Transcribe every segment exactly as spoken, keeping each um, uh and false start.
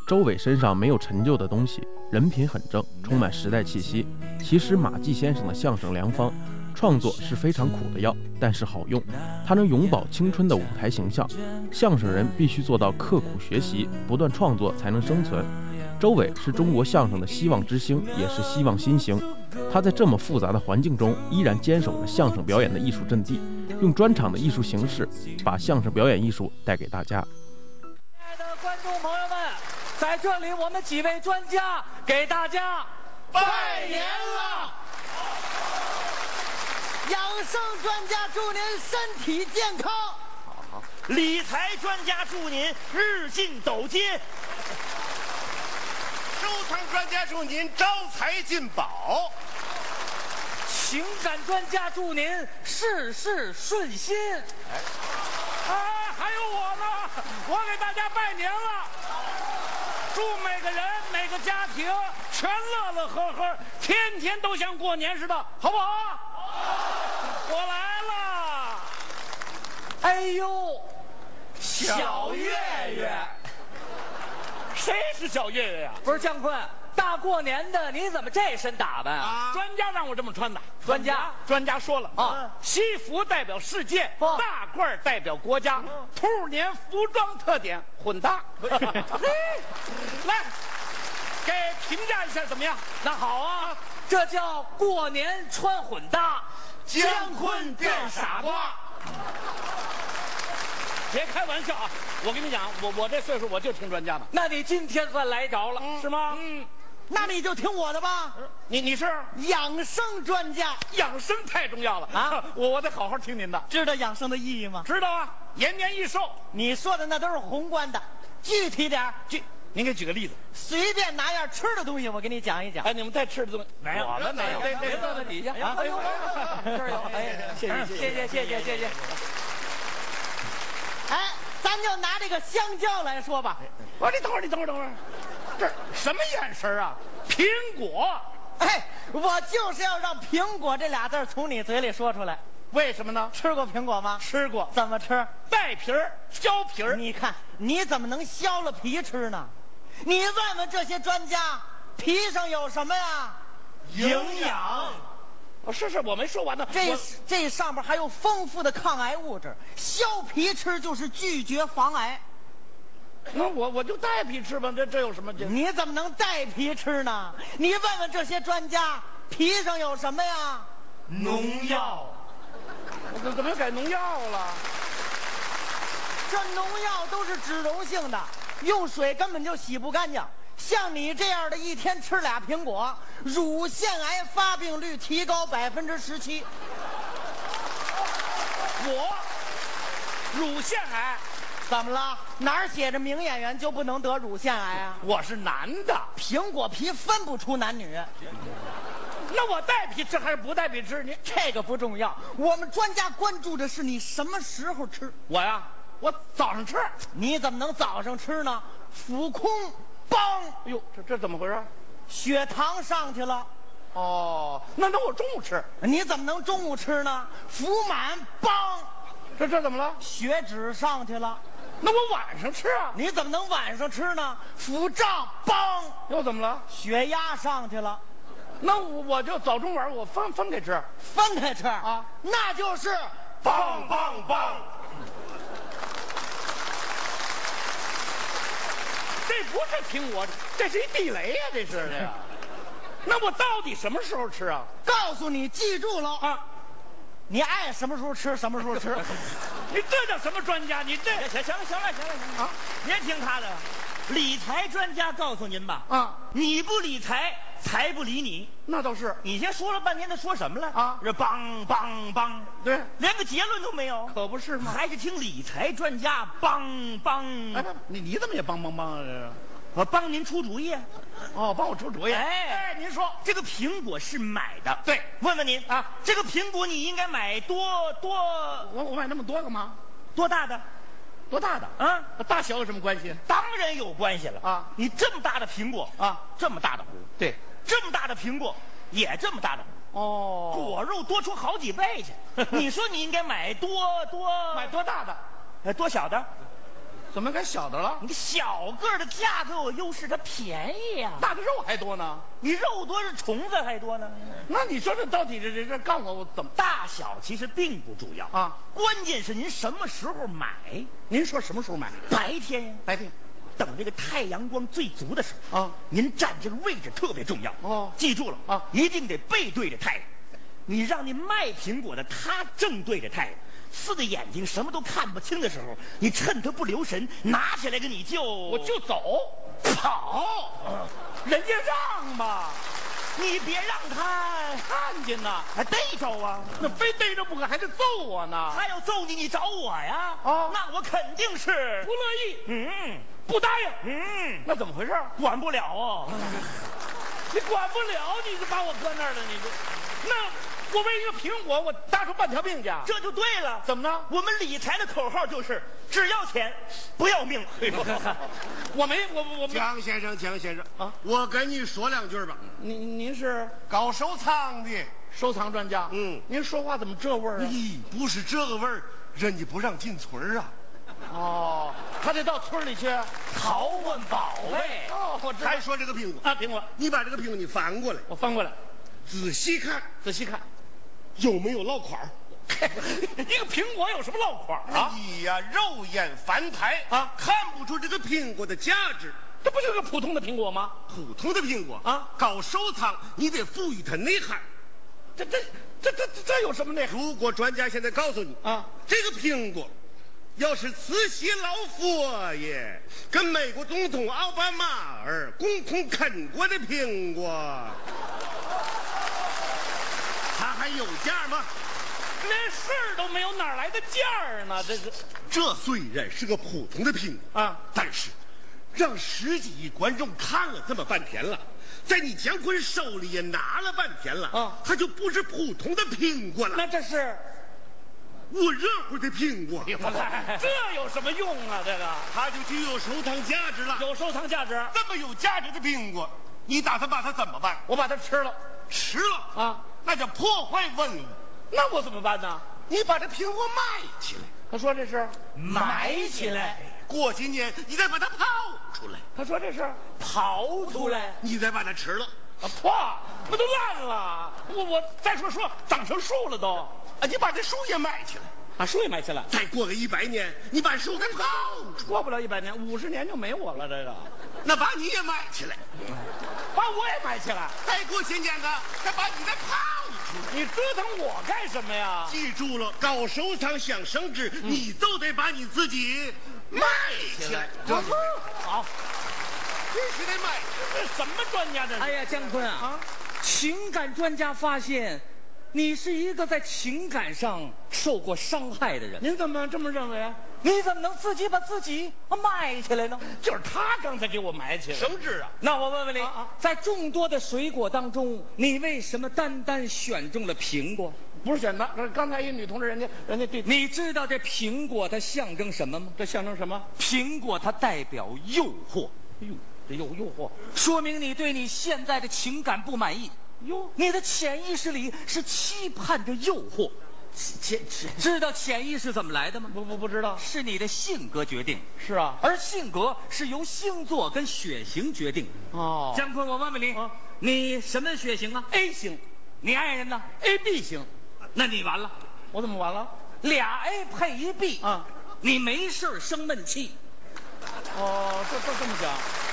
周伟身上没有陈旧的东西，人品很正，充满时代气息。其实马季先生的相声良方，创作是非常苦的药，但是好用，它能永葆青春的舞台形象。相声人必须做到刻苦学习，不断创作才能生存。周伟是中国相声的希望之星，也是希望新星。他在这么复杂的环境中，依然坚守着相声表演的艺术阵地，用专场的艺术形式，把相声表演艺术带给大家。 亲爱的观众朋友们，在这里我们几位专家给大家拜年了！养生专家祝您身体健康， 理财专家祝您日进斗金， 收藏专家祝您招财进宝， 情感专家祝您事事顺心。哎，啊，还有我呢，我给大家拜年了，祝每个人每个家庭全乐乐呵呵，天天都像过年似的，好不好？我来了。哎呦，小岳岳， 谁是小岳岳呀？ 不是姜昆，大过年的你怎么这身打扮啊？ 专家让我这么穿的。 专家， 专家说了啊， 西服代表世界， 哦大褂代表国家，兔年服装特点混搭。来，给评价一下怎么样？ 那好啊，这叫过年穿混搭， 姜昆变傻瓜。 别开玩笑啊！我跟你讲，我我这岁数我就听专家的。 那你今天算来着了， 嗯是吗？ 嗯， 那你就听我的吧。 你你是养生专家， 养生太重要了啊！ 我我得好好听您的。 知道养生的意义吗？ 知道啊，延年益寿。 你说的那都是宏观的，具体点儿， 举，您给举个例子。 随便拿样吃的东西，我给你讲一讲。 哎，你们带吃的东西没有？ 我们没有， 对对别坐在底下啊哎呦，这儿有，哎， 谢谢谢谢谢谢谢谢谢。 哎，咱就拿这个香蕉来说吧。 我说你等会儿，你等会儿，等会儿，这什么眼神啊？苹果， 哎，我就是要让苹果这俩字儿从你嘴里说出来。 为什么呢？ 吃过苹果吗？ 吃过， 怎么吃？ 带皮儿、削皮儿。 你看，你怎么能削了皮吃呢？你问问这些专家，皮上有什么呀？ 营养。哦，是是，我没说完呢。 这我这上面还有丰富的抗癌物质，削皮吃就是拒绝防癌。 那我我就带皮吃吧，这这有什么？ 你怎么能带皮吃呢？你问问这些专家，皮上有什么呀？ 农药。我怎么又改农药了？ 这农药都是脂溶性的，用水根本就洗不干净。像你这样的，一天吃俩苹果，乳腺癌发病率提高百分之十七。 我乳腺癌， 怎么了？哪儿写着名演员就不能得乳腺癌啊？ 我是男的， 苹果皮分不出男女， 那我带皮吃还是不带皮吃？你这个不重要。我们专家关注的是你什么时候吃。 我呀，我早上吃。 你怎么能早上吃呢？腹空，梆！ 哎呦，这这怎么回事？ 血糖上去了。 哦，那那我中午吃。 你怎么能中午吃呢？腹满，梆！ 这这怎么了？ 血脂上去了。 那我晚上吃啊？ 你怎么能晚上吃呢？腹胀，梆！ 又怎么了？ 血压上去了。 那我我就早中晚我分分开吃， 分开吃啊， 那就是棒棒棒！ 这不是苹果，这是一地雷呀、啊！这是这个。那我到底什么时候吃啊？ 告诉你，记住了啊！ 你爱什么时候吃什么时候吃。 你这叫什么专家？你这行行了行了行了行了啊！别听他的，理财专家告诉您吧啊！ 你不理财，财不理你。 那倒是。 你先说了半天，他说什么了啊？ 这梆梆梆， 对， 连个结论都没有， 可不是吗？ 还是听理财专家梆梆。 哎，你你怎么也梆梆梆啊？这是。 我帮您出主意。 哦，帮我出主意。 哎哎，您说这个苹果是买的， 对？ 问问您啊， 这个苹果你应该买多多？ 我我买那么多干嘛？ 多大的？ 多大的？ 啊， 大小有什么关系？ 当然有关系了啊！ 你这么大的苹果啊， 这么大的核， 对， 这么大的苹果也这么大的核， 哦， 果肉多出好几倍去。你说你应该买多多？ 买多大的？ 呃，多小的？ 怎么改小的了？ 你小个儿的价格有优势，它便宜呀、 大的肉还多呢。 你肉多是虫子还多呢。 那你说这到底这这这告诉我怎么？ 大小其实并不重要啊， 关键是您什么时候买。 您说什么时候买？ 白天呀， 白天。 等这个太阳光最足的时候啊， 您站这个位置特别重要哦。 记住了啊， 一定得背对着太阳。你让那卖苹果的他正对着太阳，四个眼睛什么都看不清的时候，你趁他不留神拿起来个你就我就走跑，人家让吧， 你别让他看见呐， 还逮着啊！ 那非逮着不可，还得揍我呢。 他要揍你，你找我呀？ 啊， 那我肯定是不乐意， 嗯， 不答应， 嗯， 那怎么回事？ 管不了哦。 你管不了，你就把我搁那儿了，你这，那我为一个苹果，我搭出半条命去， 这就对了。 怎么呢？ 我们理财的口号就是只要钱，不要命。 我没，我我没。 江先生，江先生啊， 我跟你说两句吧。 您您是搞收藏的， 收藏专家。 嗯， 您说话怎么这味儿啊？ 咦，不是这个味儿，人家不让进村啊。 哦，他得到村里去淘换宝贝。 哦，我知道。 还说这个苹果啊，苹果， 你把这个苹果你翻过来， 我翻过来， 仔细看， 仔细看， 有没有落款儿？ 一个苹果有什么落款啊？ 哎呀，肉眼凡胎啊， 看不出这个苹果的价值。 这不就是个普通的苹果吗？ 普通的苹果啊， 搞收藏你得赋予它内涵。 这这这这这有什么内涵？ 如果专家现在告诉你啊， 这个苹果要是慈禧老佛爷跟美国总统奥巴马尔共同啃过的苹果，它还有价吗？ 连事儿都没有，哪来的价儿呢？这是这虽然是个普通的苹果啊， 但是让十几亿观众看了这么半天了，在你姜昆手里也拿了半天了啊， 它就不是普通的苹果了， 那这是我热乎的苹果， 这有什么用啊？这个它就具有收藏价值了。 有收藏价值。 这么有价值的苹果，你打算把它怎么办？ 我把它吃了， 吃了啊， 那叫破坏文物。 那我怎么办呢？ 你把这苹果买起来， 他说这是埋起来， 过几年你再把它刨出来， 他说这是刨出来。 你再把它吃了， 啊，破，那都烂了。我我再说说，长成树了都。 啊，你把这树也买起来， 把树也埋起来。 再过个一百年，你把树给刨出来， 过不了一百年，五十年就没我了。这个， 那把你也买起来， 把我也埋起来。 再过些年呢，再把你再刨出来。 你折腾我干什么呀？ 记住了，搞收藏想升值，嗯、你就得把你自己卖起来。 这是好， 必须得卖。 这什么专家这是？ 哎呀，姜昆啊， 啊， 情感专家发现，你是一个在情感上受过伤害的人。 您怎么这么认为啊？ 你怎么能自己把自己埋起来呢？ 就是他刚才给我埋起来。 升值啊！ 那我问问你， 啊啊在众多的水果当中，你为什么单单选中了苹果？ 不是选的，这刚才一女同志，人家人家对你知道这苹果它象征什么吗？ 这象征什么？ 苹果它代表诱惑， 哎呦，这诱诱惑， 说明你对你现在的情感不满意。 哟， 你的潜意识里是期盼着诱惑。 潜潜知道潜意识怎么来的吗？ 不不不知道。 是你的性格决定， 是啊， 而性格是由星座跟血型决定。 哦姜昆，我问问你， 啊你什么血型啊 ，A 型你爱人呢？ ，A B 型， 那你完了， 我怎么完了？ 俩 A 配一 B 啊， 你没事儿生闷气。 哦，这这这么讲，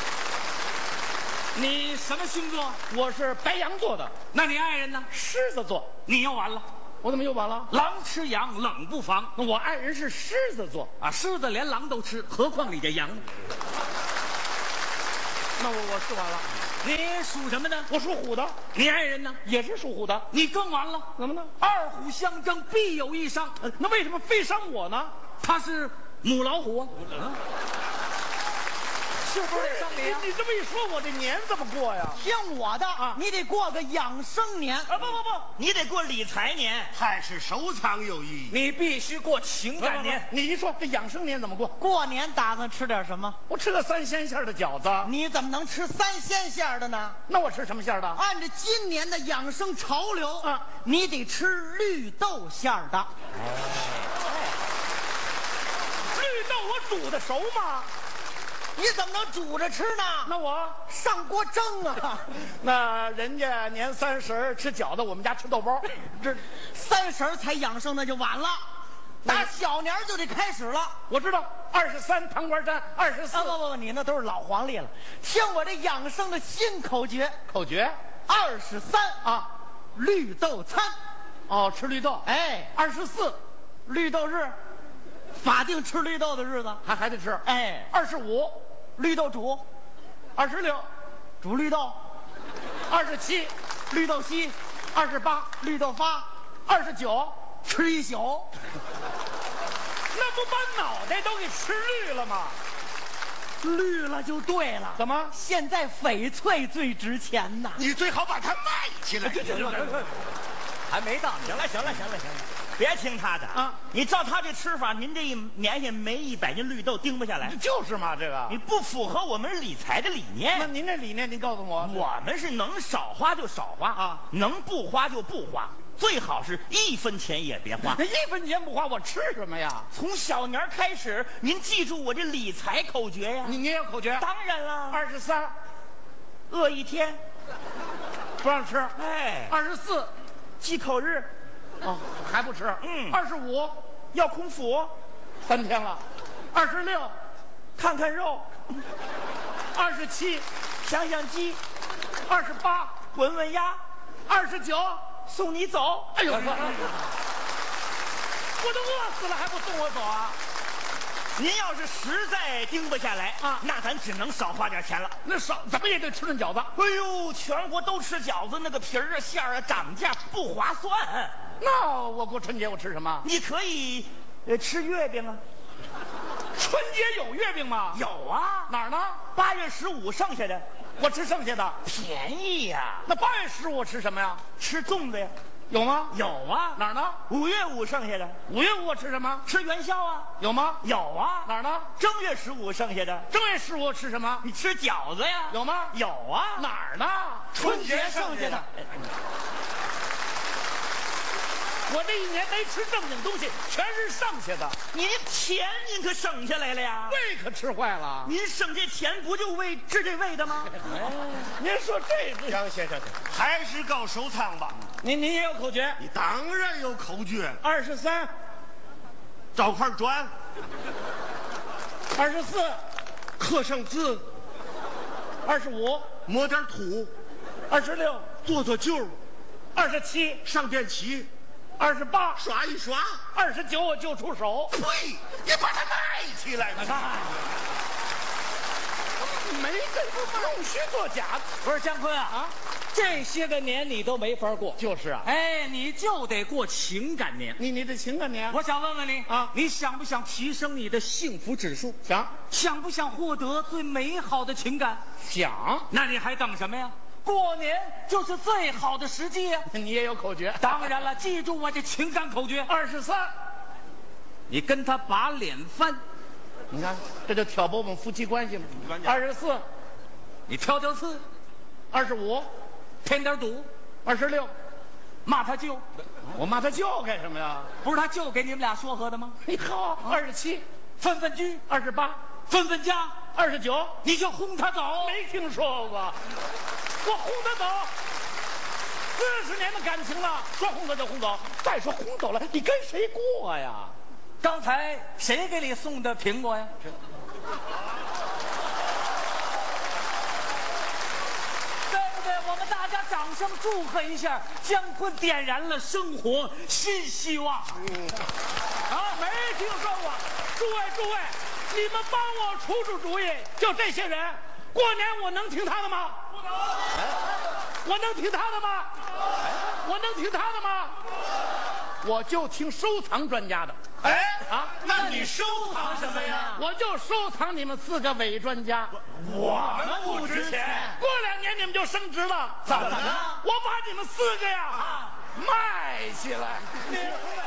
你什么星座？ 我是白羊座的， 那你爱人呢？ 狮子座， 你又完了， 我怎么又完了？ 狼吃羊，冷不防。 那我爱人是狮子座， 啊，狮子连狼都吃，何况你这羊呢？ 那我我是完了。 你属什么呢？ 我属虎的， 你爱人呢？ 也是属虎的， 你更完了。 怎么呢？ 二虎相争，必有一伤。 呃那为什么非伤我呢？ 他是母老虎啊，是不是得伤你啊？ 你这么一说，我这年怎么过呀？ 听我的啊你得过个养生年啊不不不，你得过理财年， 还是收藏有意义。 你必须过情感年。 你一说这养生年怎么过？ 过年打算吃点什么？ 我吃个三鲜馅儿的饺子， 你怎么能吃三鲜馅儿的呢？ 那我吃什么馅儿的？ 按照今年的养生潮流啊， 你得吃绿豆馅儿的。 绿豆我煮的熟吗？ 你怎么能煮着吃呢？ 那我上锅蒸啊！ 那人家年三十吃饺子，我们家吃豆包。 这三十才养生那就晚了，打小年就得开始了。 我知道，二十三糖瓜粘，二十四。 啊不不不，你那都是老黄历了。听我这养生的新口诀， 口诀二十三啊， 绿豆餐。 哦，吃绿豆。 哎， 二十四， 绿豆日，法定吃绿豆的日子。 还还得吃。 哎， 二十五， 绿豆煮， 二十六， 煮绿豆， 二十七， 绿豆稀， 二十八， 绿豆发， 二十九， 吃一宿。 那不把脑袋都给吃绿了吗？ 绿了就对了。 怎么？ 现在翡翠最值钱呐！ 你最好把它卖起来。 还没到。行了，行了，行了，行了，别听他的啊！ 你照他这吃法，您这一年下没一百斤绿豆盯不下来， 就是嘛，这个你不符合我们理财的理念。 那您这理念，您告诉我。 我们是能少花就少花啊， 能不花就不花，最好是一分钱也别花。 那一分钱不花，我吃什么呀？ 从小年开始，您记住我这理财口诀呀。 你你也有口诀？ 当然了， 二十三， 饿一天不让吃。 哎， 二十四， 忌口日， 哦，还不吃。 嗯二十五， 要空腹， 三天了。二十六， 看看肉， 二十七， 想想鸡， 二十八， 闻闻鸭， 二十九， 送你走。 哎呦，我都饿死了，还不送我走啊？ 您要是实在盯不下来啊那咱只能少花点钱了。 那少怎么也得吃顿饺子。 哎呦，全国都吃饺子，那个皮儿啊、馅儿啊涨价不划算。 那我过春节我吃什么？ 你可以，呃，吃月饼啊。 春节有月饼吗？ 有啊， 哪儿呢？ 八月十五剩下的， 我吃剩下的。 便宜呀、 那八月十五我吃什么呀？ 吃粽子呀。 有吗？ 有啊， 哪儿呢？ 五月五剩下的， 五月五我吃什么？ 吃元宵啊。 有吗？ 有啊， 哪儿呢？ 正月十五剩下的， 正月十五我吃什么？ 你吃饺子呀。 有吗？ 有啊， 哪儿呢？ 春节剩下的。 我这一年没吃正经东西，全是剩下的。 您钱您可省下来了呀， 胃可吃坏了。 您省这钱不就为治这胃的吗？ 您说这个， 张先生，还是搞收藏吧。 您您也有口诀？ 你当然有口诀， 二十三， 找块砖， 二十四， 刻上字， 二十五， 抹点土， 二十六， 做做旧， 二十七， 上电漆， 二十八， 刷一刷。 二十九我就出手。 呸！你把它卖起来吧。 没这不弄虚作假。 不是姜昆啊啊，这些个年你都没法过， 就是啊， 哎，你就得过情感年。 你你的情感年， 我想问问你啊你想不想提升你的幸福指数？ 想想不想获得最美好的情感？ 想， 那你还等什么呀？过年就是最好的时机呀！ 你也有口诀。 当然了，记住我这情感口诀： 二十三， 你跟他把脸翻， 你看这就挑拨我们夫妻关系嘛。二十四， 你挑挑刺， 二十五， 添点堵， 二十六， 骂他舅， 我骂他舅干什么呀？ 不是他舅给你们俩说和的吗？ 你好，二十七， 分分居， 二十八， 分分家， 二十九， 你就轰他走。 没听说过，我轰他走。四十年的感情了，说轰走就轰走。再说轰走了，你跟谁过呀？ 刚才谁给你送的苹果呀？对不对？我们大家掌声祝贺一下，姜昆点燃了生活新希望。 啊，没听说过。诸位诸位，你们帮我出出主意，就这些人，过年我能听他的吗？不能。我能听他的吗？我能听他的吗？我就听收藏专家的。 哎啊， 那你收藏什么呀？ 我就收藏你们四个伪专家。 我们不值钱。 过两年你们就升值了。 怎么了？ 我把你们四个呀卖起来。